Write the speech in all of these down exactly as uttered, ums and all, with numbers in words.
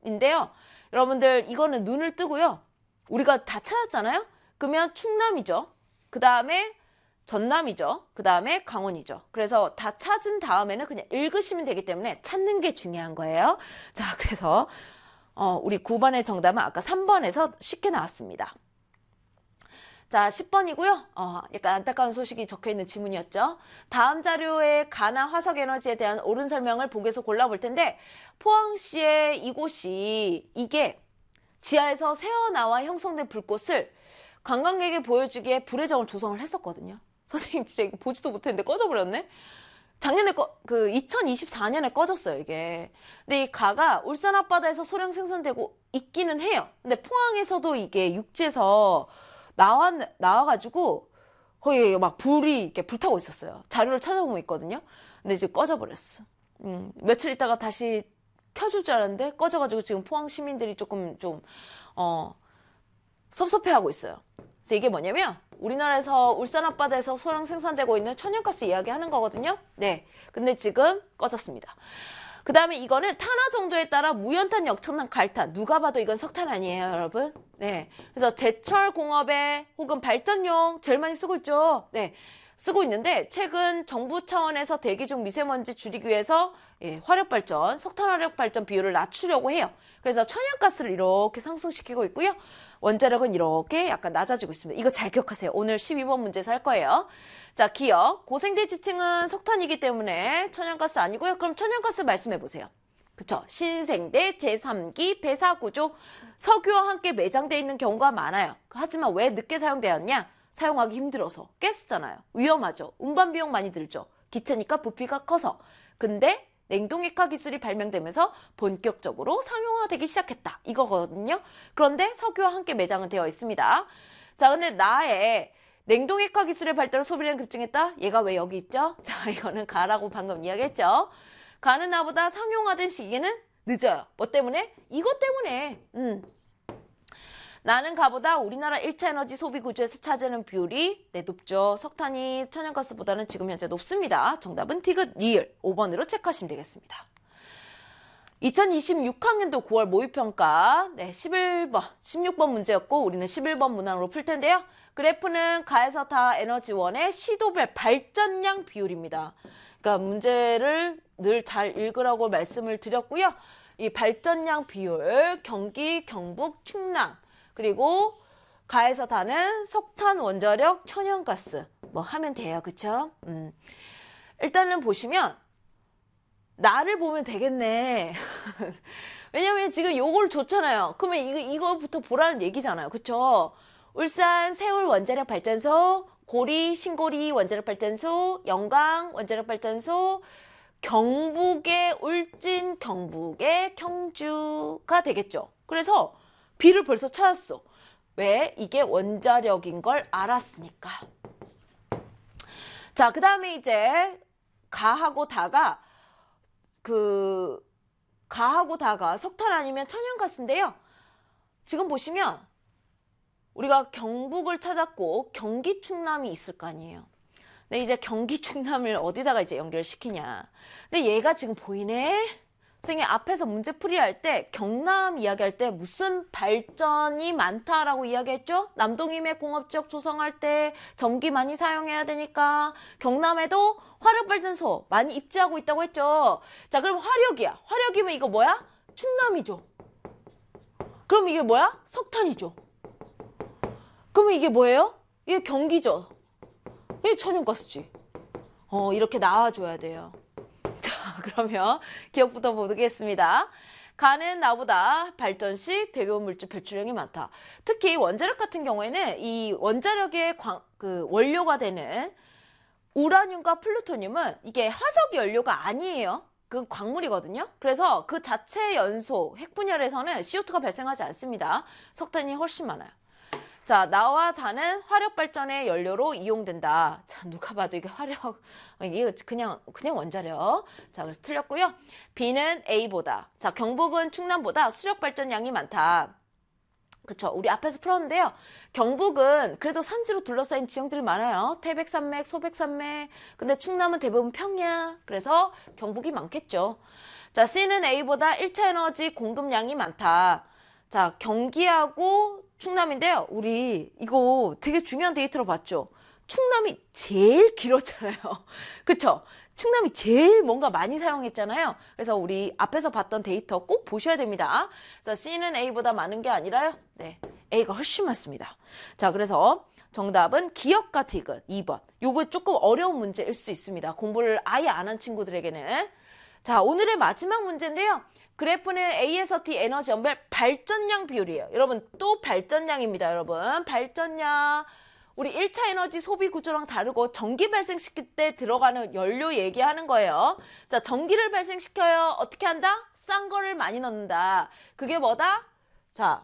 충남인데요. 여러분들 이거는 눈을 뜨고요. 우리가 다 찾았잖아요. 그러면 충남이죠. 그 다음에 전남이죠. 그 다음에 강원이죠. 그래서 다 찾은 다음에는 그냥 읽으시면 되기 때문에 찾는 게 중요한 거예요. 자, 그래서 어, 우리 구 번의 정답은 아까 삼 번에서 쉽게 나왔습니다. 자, 십 번이고요. 어, 약간 안타까운 소식이 적혀있는 지문이었죠. 다음 자료의 가나 화석 에너지에 대한 옳은 설명을 보기에서 골라볼 텐데 포항시의 이곳이 이게 지하에서 새어나와 형성된 불꽃을 관광객에 보여주기에 불의 정을 조성을 했었거든요. 선생님 진짜 이거 보지도 못했는데 꺼져버렸네. 작년에 꺼, 그 이천이십사 년에 꺼졌어요 이게. 근데 이 가가 울산 앞바다에서 소량 생산되고 있기는 해요. 근데 포항에서도 이게 육지에서 나와 나와가지고 거기 막 불이 이렇게 불타고 있었어요. 자료를 찾아보면 있거든요. 근데 이제 꺼져버렸어. 음, 며칠 있다가 다시 켜줄 줄 알았는데 꺼져가지고 지금 포항 시민들이 조금 좀 어, 섭섭해하고 있어요. 그래서 이게 뭐냐면 우리나라에서 울산 앞바다에서 소량 생산되고 있는 천연가스 이야기하는 거거든요. 네, 근데 지금 꺼졌습니다. 그 다음에 이거는 탄화 정도에 따라 무연탄, 역청탄, 갈탄. 누가 봐도 이건 석탄 아니에요, 여러분. 네, 그래서 제철 공업에 혹은 발전용 제일 많이 쓰고 있죠. 네, 쓰고 있는데 최근 정부 차원에서 대기 중 미세먼지 줄이기 위해서 예, 화력발전, 석탄 화력발전 비율을 낮추려고 해요. 그래서 천연가스를 이렇게 상승시키고 있고요. 원자력은 이렇게 약간 낮아지고 있습니다. 이거 잘 기억하세요. 오늘 십이 번 문제에서 할 거예요. 자, 기억. 고생대 지층은 석탄이기 때문에 천연가스 아니고요. 그럼 천연가스 말씀해 보세요. 그쵸? 신생대 제삼 기 배사구조 석유와 함께 매장되어 있는 경우가 많아요. 하지만 왜 늦게 사용되었냐? 사용하기 힘들어서. 가스잖아요. 위험하죠. 운반 비용 많이 들죠. 기체니까 부피가 커서. 근데 냉동액화 기술이 발명되면서 본격적으로 상용화되기 시작했다. 이거거든요. 그런데 석유와 함께 매장은 되어 있습니다. 자, 근데 나의 냉동액화 기술의 발달로 소비량이 급증했다? 얘가 왜 여기 있죠? 자, 이거는 가라고 방금 이야기했죠. 가는 나보다 상용화된 시기는 늦어요. 뭐 때문에? 이것 때문에. 음. 나는 가보다 우리나라 일 차 에너지 소비 구조에서 차지하는 비율이 네, 높죠. 석탄이 천연가스보다는 지금 현재 높습니다. 정답은 디귿 리을 오 번으로 체크하시면 되겠습니다. 이천이십육 학년도 구월 모의평가 네, 십일 번, 십육 번 문제였고 우리는 십일 번 문항으로 풀 텐데요. 그래프는 가에서 다 에너지원의 시도별 발전량 비율입니다. 그러니까 문제를 늘 잘 읽으라고 말씀을 드렸고요. 이 발전량 비율, 경기, 경북, 충남 그리고 가에서 다는 석탄, 원자력, 천연가스 뭐 하면 돼요. 그쵸? 음. 일단은 보시면 나를 보면 되겠네. 왜냐면 지금 요걸 줬잖아요. 그러면 이거, 이거부터 보라는 얘기잖아요. 그쵸? 울산 세울 원자력 발전소, 고리, 신고리 원자력 발전소, 영광 원자력 발전소, 경북의 울진, 경북의 경주가 되겠죠. 그래서 B를 벌써 찾았어. 왜? 이게 원자력인 걸 알았으니까. 자, 그 다음에 이제 가하고 다가 그 가하고 다가 석탄 아니면 천연가스인데요. 지금 보시면 우리가 경북을 찾았고 경기 충남이 있을 거 아니에요. 근데 이제 경기 충남을 어디다가 이제 연결시키냐. 근데 얘가 지금 보이네? 선생님 앞에서 문제 풀이할 때 경남 이야기할 때 무슨 발전이 많다라고 이야기했죠? 남동임의 공업지역 조성할 때 전기 많이 사용해야 되니까 경남에도 화력발전소 많이 입지하고 있다고 했죠. 자, 그럼 화력이야. 화력이면 이거 뭐야? 충남이죠. 그럼 이게 뭐야? 석탄이죠. 그러면 이게 뭐예요? 이게 경기죠. 이게 천연가스지. 어, 이렇게 나와줘야 돼요. 그러면 기억부터 보겠습니다. 가는 나보다 발전 시 대기오염 물질 배출량이 많다. 특히 원자력 같은 경우에는 이 원자력의 광, 그 원료가 되는 우라늄과 플루토늄은 이게 화석 연료가 아니에요. 그 광물이거든요. 그래서 그 자체 연소, 핵분열에서는 씨오투가 발생하지 않습니다. 석탄이 훨씬 많아요. 자, 나와 다는 화력발전의 연료로 이용된다. 자, 누가 봐도 이게 화력, 이게 그냥, 그냥 원자력. 자, 그래서 틀렸고요. B는 A보다. 자, 경북은 충남보다 수력발전량이 많다. 그쵸. 우리 앞에서 풀었는데요. 경북은 그래도 산지로 둘러싸인 지형들이 많아요. 태백산맥, 소백산맥. 근데 충남은 대부분 평야. 그래서 경북이 많겠죠. 자, C는 A보다 일 차 에너지 공급량이 많다. 자, 경기하고 충남인데요. 우리 이거 되게 중요한 데이터로 봤죠? 충남이 제일 길었잖아요. 그쵸? 충남이 제일 뭔가 많이 사용했잖아요. 그래서 우리 앞에서 봤던 데이터 꼭 보셔야 됩니다. 그래서 C는 A보다 많은 게 아니라요. 네, A가 훨씬 많습니다. 자, 그래서 정답은 기역과 디귿 이 번. 요거 조금 어려운 문제일 수 있습니다. 공부를 아예 안 한 친구들에게는. 자, 오늘의 마지막 문제인데요. 그래프는 A에서 T 에너지 연별 발전량 비율이에요. 여러분, 또 발전량입니다. 여러분, 발전량. 우리 일 차 에너지 소비 구조랑 다르고 전기 발생시킬 때 들어가는 연료 얘기하는 거예요. 자, 전기를 발생시켜요. 어떻게 한다? 싼 거를 많이 넣는다. 그게 뭐다? 자,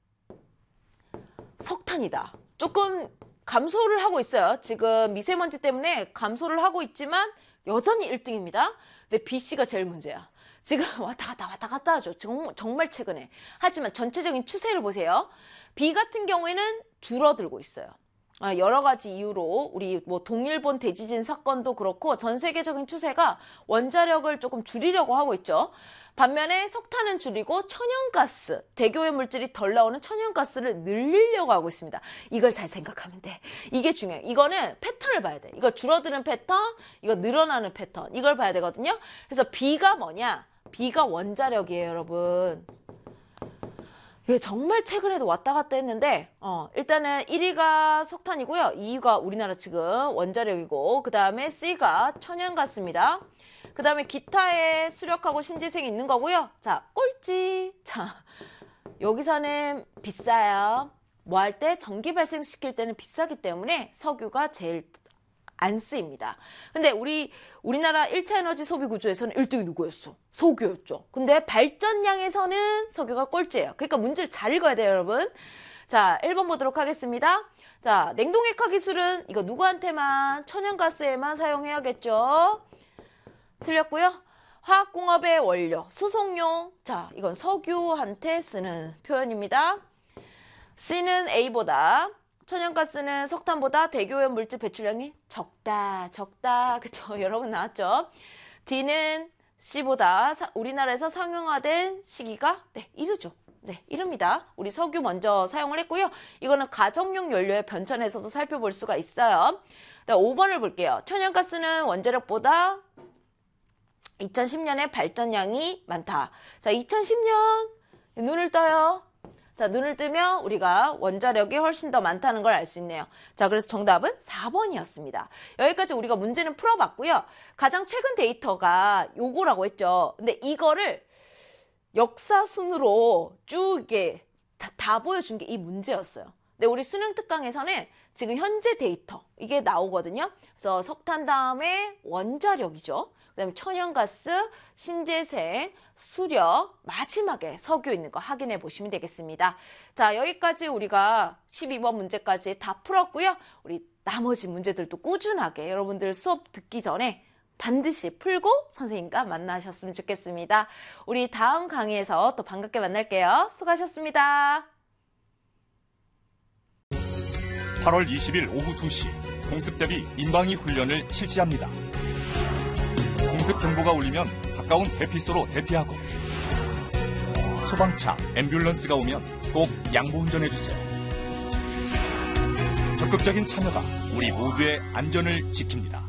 석탄이다. 조금 감소를 하고 있어요. 지금 미세먼지 때문에 감소를 하고 있지만 여전히 일 등입니다. 근데 B씨가 제일 문제야. 지금 왔다 갔다 왔다 갔다 하죠. 정, 정말 최근에. 하지만 전체적인 추세를 보세요. B 같은 경우에는 줄어들고 있어요. 여러 가지 이유로 우리 뭐 동일본 대지진 사건도 그렇고 전 세계적인 추세가 원자력을 조금 줄이려고 하고 있죠. 반면에 석탄은 줄이고 천연가스, 대기오염 물질이 덜 나오는 천연가스를 늘리려고 하고 있습니다. 이걸 잘 생각하면 돼. 이게 중요해. 이거는 패턴을 봐야 돼. 이거 줄어드는 패턴, 이거 늘어나는 패턴. 이걸 봐야 되거든요. 그래서 B가 뭐냐? B가 원자력이에요, 여러분. 이게 정말 최근에도 왔다 갔다 했는데 어, 일단은 일 위가 석탄이고요. 이 위가 우리나라 지금 원자력이고 그 다음에 C가 천연가스입니다. 그 다음에 기타에 수력하고 신재생이 있는 거고요. 자, 꼴찌. 자, 여기서는 비싸요. 뭐 할 때 전기 발생시킬 때는 비싸기 때문에 석유가 제일 안 쓰입니다. 근데 우리 우리나라 일 차 에너지 소비 구조에서는 일 등이 누구였어? 석유였죠. 근데 발전량에서는 석유가 꼴찌예요. 그러니까 문제를 잘 읽어야 돼요, 여러분. 자, 일 번 보도록 하겠습니다. 자, 냉동액화 기술은 이거 누구한테만 천연가스에만 사용해야겠죠. 틀렸고요. 화학공업의 원료, 수송용. 자, 이건 석유한테 쓰는 표현입니다. C는 A보다 천연가스는 석탄보다 대기오염 물질 배출량이 적다, 적다. 그쵸? 여러분 나왔죠? D는 C보다 사, 우리나라에서 상용화된 시기가 네, 이르죠. 네, 이릅니다. 우리 석유 먼저 사용을 했고요. 이거는 가정용 연료의 변천에서도 살펴볼 수가 있어요. 오 번을 볼게요. 천연가스는 원자력보다 이천십 년에 발전량이 많다. 자, 이천십 년 눈을 떠요. 자, 눈을 뜨면 우리가 원자력이 훨씬 더 많다는 걸 알 수 있네요. 자, 그래서 정답은 사 번이었습니다. 여기까지 우리가 문제는 풀어봤고요. 가장 최근 데이터가 요거라고 했죠. 근데 이거를 역사 순으로 쭉 이게 다, 다 보여준 게 이 문제였어요. 근데 우리 수능 특강에서는 지금 현재 데이터 이게 나오거든요. 그래서 석탄 다음에 원자력이죠. 그 다음에 천연가스, 신재생, 수력, 마지막에 석유 있는 거 확인해 보시면 되겠습니다. 자, 여기까지 우리가 십이 번 문제까지 다 풀었고요. 우리 나머지 문제들도 꾸준하게 여러분들 수업 듣기 전에 반드시 풀고 선생님과 만나셨으면 좋겠습니다. 우리 다음 강의에서 또 반갑게 만날게요. 수고하셨습니다. 팔월 이십일 오후 두 시 공습대비 민방위 훈련을 실시합니다. 공습 경보가 울리면 가까운 대피소로 대피하고 소방차, 앰뷸런스가 오면 꼭 양보 운전해주세요. 적극적인 참여가 우리 모두의 안전을 지킵니다.